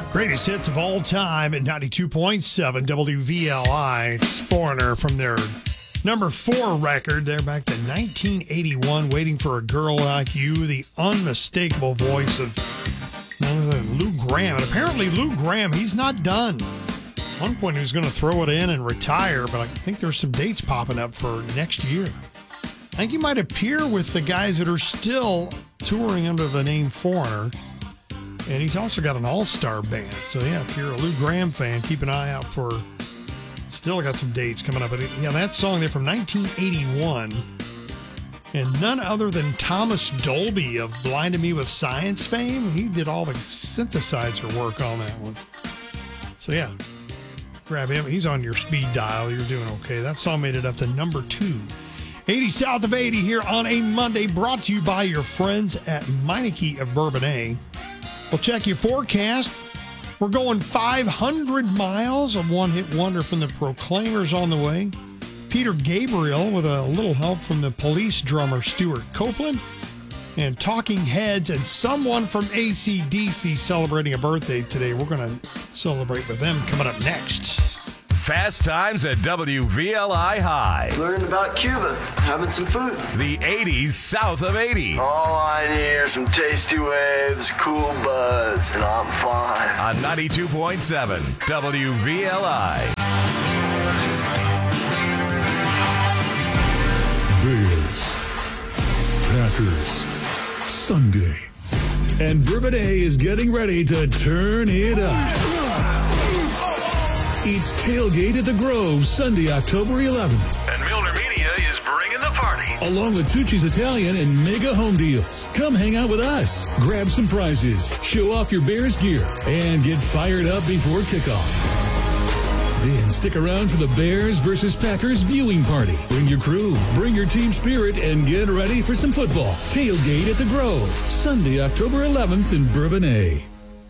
Greatest hits of all time at 92.7 WVLI. It's Foreigner from their number 4 record. They're back to 1981, Waiting for a Girl Like You, the unmistakable voice of none other than Lou Gramm. And apparently Lou Gramm, he's not done. At one point he was going to throw it in and retire, but I think there's some dates popping up for next year. I think he might appear with the guys that are still touring under the name Foreigner. And he's also got an all-star band. So, yeah, if you're a Lou Gramm fan, keep an eye out for... Still got some dates coming up. But, yeah, that song there from 1981. And none other than Thomas Dolby of Blinded Me with Science fame. He did all the synthesizer work on that one. So, yeah, grab him. He's on your speed dial. You're doing okay. That song made it up to number 2. 80 South of 80 here on a Monday, brought to you by your friends at Meineke of Bourbonnais. We'll check your forecast. We're going 500 miles, a one-hit wonder from the Proclaimers on the way. Peter Gabriel with a little help from the Police drummer Stuart Copeland. And Talking Heads and someone from AC/DC celebrating a birthday today. We're going to celebrate with them coming up next. Fast Times at WVLI High. Learning about Cuba, having some food. The 80s South of 80. All I need are some tasty waves, cool buzz, and I'm fine. On 92.7 WVLI. Bears, Packers, Sunday. And Bourbonnais is getting ready to turn it up. It's Tailgate at the Grove, Sunday, October 11th. And Milner Media is bringing the party. Along with Tucci's Italian and Mega Home Deals. Come hang out with us, grab some prizes, show off your Bears gear, and get fired up before kickoff. Then stick around for the Bears versus Packers viewing party. Bring your crew, bring your team spirit, and get ready for some football. Tailgate at the Grove, Sunday, October 11th in Bourbonnais.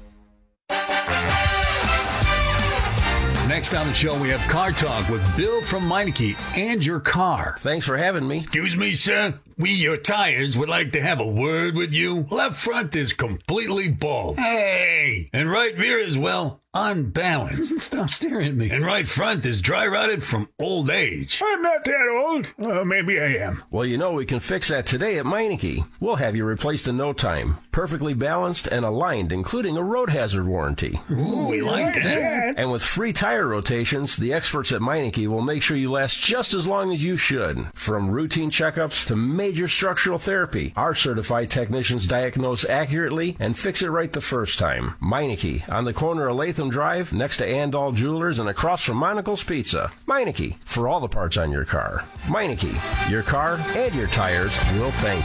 Next on the show, we have Car Talk with Bill from Meineke and your car. Thanks for having me. Excuse me, sir. We, your tires, would like to have a word with you. Left front is completely bald. Hey! And right rear as well, unbalanced. Stop staring at me. And right front is dry rotted from old age. I'm not that old. Well, maybe I am. Well, you know, we can fix that today at Meineke. We'll have you replaced in no time. Perfectly balanced and aligned, including a road hazard warranty. Ooh, we like that. And with free tire rotations, the experts at Meineke will make sure you last just as long as you should. From routine checkups to major structural therapy, our certified technicians diagnose accurately and fix it right the first time. Meineke, on the corner of Latham Drive, next to Andal Jewelers and across from Monocle's Pizza. Meineke, for all the parts on your car. Meineke, your car and your tires will thank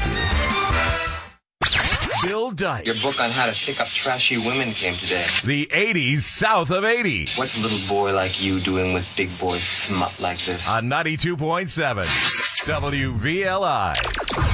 you. Bill Dyke. Your book on how to pick up trashy women came today. The 80s South of 80. What's a little boy like you doing with big boy smut like this? On 92.7 WVLI.